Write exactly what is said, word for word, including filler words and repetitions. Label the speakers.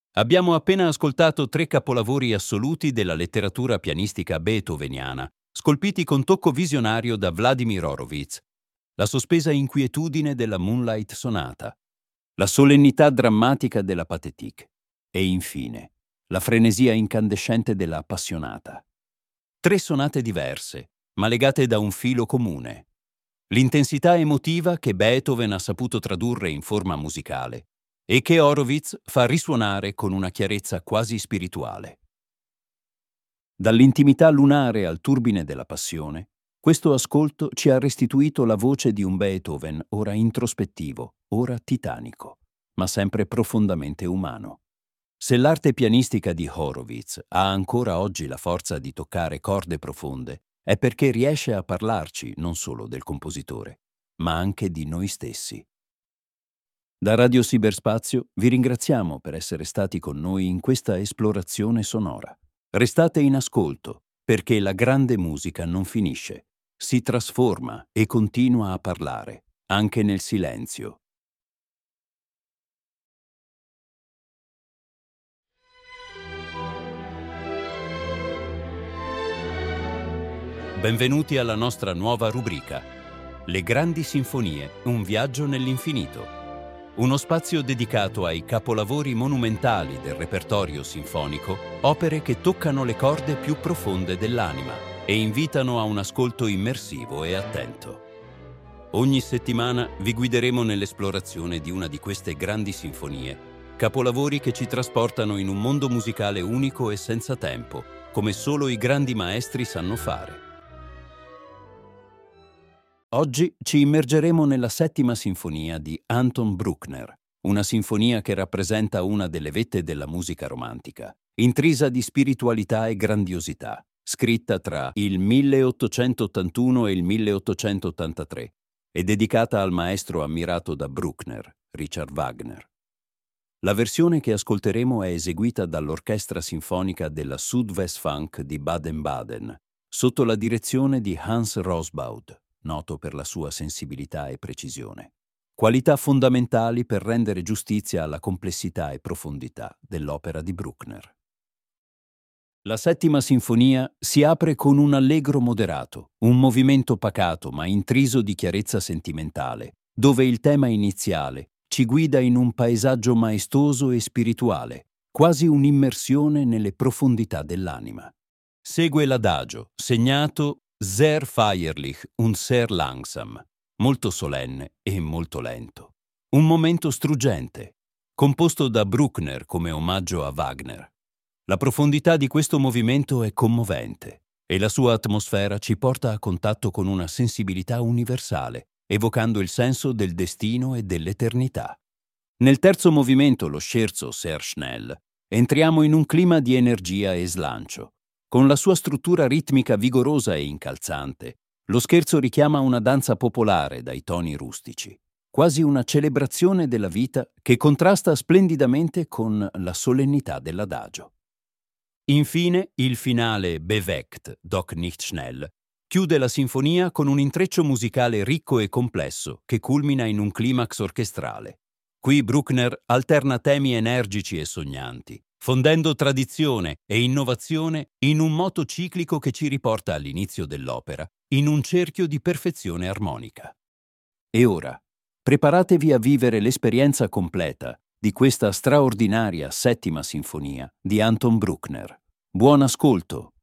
Speaker 1: Abbiamo appena ascoltato tre capolavori assoluti della letteratura pianistica beethoveniana, scolpiti con tocco visionario da Vladimir Horowitz. La sospesa inquietudine della Moonlight Sonata, la solennità drammatica della Pathétique e, infine, la frenesia incandescente della Appassionata. Tre sonate diverse, ma legate da un filo comune. L'intensità emotiva che Beethoven ha saputo tradurre in forma musicale e che Horowitz fa risuonare con una chiarezza quasi spirituale. Dall'intimità lunare al turbine della passione, questo ascolto ci ha restituito la voce di un Beethoven ora introspettivo, ora titanico, ma sempre profondamente umano. Se l'arte pianistica di Horowitz ha ancora oggi la forza di toccare corde profonde, è perché riesce a parlarci non solo del compositore, ma anche di noi stessi. Da Radio Cyberspazio vi ringraziamo per essere stati con noi in questa esplorazione sonora. Restate in ascolto, perché la grande musica non finisce, si trasforma e continua a parlare, anche nel silenzio. Benvenuti alla nostra nuova rubrica, Le grandi sinfonie, un viaggio nell'infinito. Uno spazio dedicato ai capolavori monumentali del repertorio sinfonico, opere che toccano le corde più profonde dell'anima e invitano a un ascolto immersivo e attento. Ogni settimana vi guideremo nell'esplorazione di una di queste grandi sinfonie, capolavori che ci trasportano in un mondo musicale unico e senza tempo, come solo i grandi maestri sanno fare. Oggi ci immergeremo nella settima sinfonia di Anton Bruckner, una sinfonia che rappresenta una delle vette della musica romantica, intrisa di spiritualità e grandiosità, scritta tra il milleottocentottantuno e il milleottocentottantatré e dedicata al maestro ammirato da Bruckner, Richard Wagner. La versione che ascolteremo è eseguita dall'Orchestra Sinfonica della Südwestfunk di Baden-Baden, sotto la direzione di Hans Rosbaud, noto per la sua sensibilità e precisione, qualità fondamentali per rendere giustizia alla complessità e profondità dell'opera di Bruckner. La settima sinfonia si apre con un allegro moderato, un movimento pacato ma intriso di chiarezza sentimentale, dove il tema iniziale ci guida in un paesaggio maestoso e spirituale, quasi un'immersione nelle profondità dell'anima. Segue l'adagio, segnato sehr feierlich und sehr langsam, molto solenne e molto lento. Un momento struggente, composto da Bruckner come omaggio a Wagner. La profondità di questo movimento è commovente e la sua atmosfera ci porta a contatto con una sensibilità universale, evocando il senso del destino e dell'eternità. Nel terzo movimento, lo scherzo sehr schnell, entriamo in un clima di energia e slancio. Con la sua struttura ritmica vigorosa e incalzante, lo scherzo richiama una danza popolare dai toni rustici, quasi una celebrazione della vita che contrasta splendidamente con la solennità dell'adagio. Infine, il finale Bewegt, doch nicht schnell, chiude la sinfonia con un intreccio musicale ricco e complesso che culmina in un climax orchestrale. Qui Bruckner alterna temi energici e sognanti, fondendo tradizione e innovazione in un moto ciclico che ci riporta all'inizio dell'opera, in un cerchio di perfezione armonica. E ora, preparatevi a vivere l'esperienza completa di questa straordinaria settima sinfonia di Anton Bruckner. Buon ascolto!